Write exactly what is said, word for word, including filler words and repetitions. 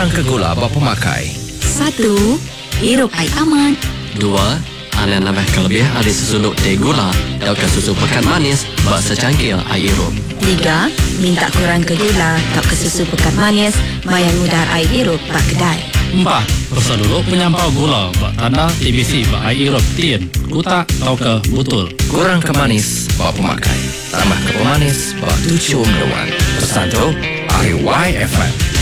Kurang ke gula buat pemakai. Satu, hirup air aman. Dua, anda nambahkan lebih ada sesuluk teh gula atau susu pekat manis buat secangkir air hirup. Tiga, minta kurang ke gula atau ke susu pekat manis, mayang udar air hirup bak kedai. Empat, persa dulu penyampau gula buat tanda T B C buat air hirup tin, kutak atau ke butul. Kurang ke manis buat pemakai. Tambah ke pemanis buat tujuh minuman. Pesan tu, I Y F M.